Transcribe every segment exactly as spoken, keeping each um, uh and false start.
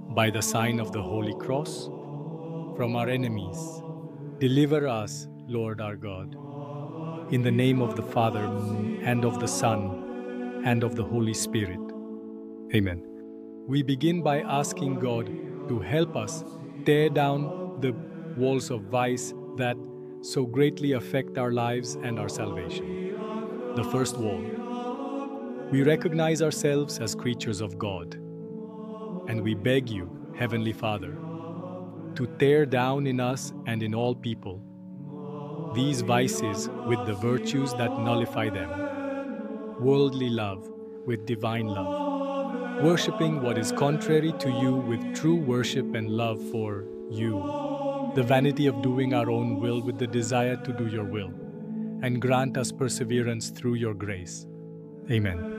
by the sign of the Holy Cross, from our enemies. Deliver us, Lord our God, in the name of the Father, and of the Son, and of the Holy Spirit. Amen. We begin by asking God to help us tear down the walls of vice that so greatly affect our lives and our salvation. The first wall. We recognize ourselves as creatures of God, and we beg you, Heavenly Father, to tear down in us and in all people these vices with the virtues that nullify them: worldly love with divine love, worshipping what is contrary to you with true worship and love for you, the vanity of doing our own will with the desire to do your will, and grant us perseverance through your grace. Amen.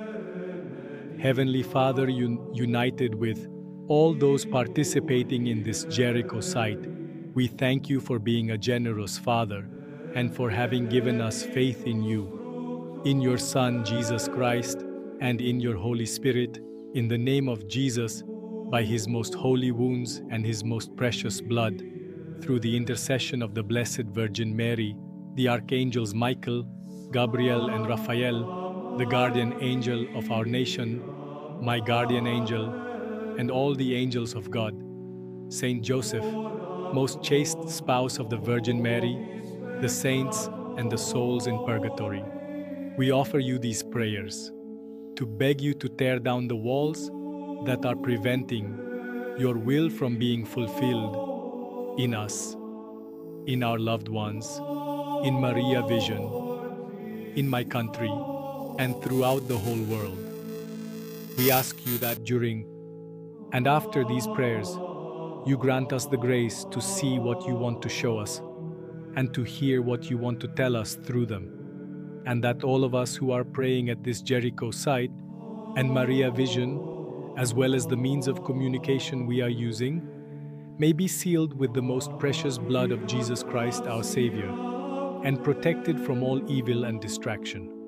Heavenly Father, un- united with all those participating in this Jericho site, we thank you for being a generous Father and for having given us faith in you, in your Son, Jesus Christ, and in your Holy Spirit, in the name of Jesus, by his most holy wounds and his most precious blood, through the intercession of the Blessed Virgin Mary, the archangels Michael, Gabriel, and Raphael, the guardian angel of our nation, my guardian angel, and all the angels of God, Saint Joseph, most chaste spouse of the Virgin Mary, the saints and the souls in purgatory. We offer you these prayers to beg you to tear down the walls that are preventing your will from being fulfilled in us, in our loved ones, in Maria Vision, in my country, and throughout the whole world. We ask you that during and after these prayers, you grant us the grace to see what you want to show us and to hear what you want to tell us through them, and that all of us who are praying at this Jericho site and Maria Vision, as well as the means of communication we are using, may be sealed with the most precious blood of Jesus Christ, our Savior, and protected from all evil and distraction.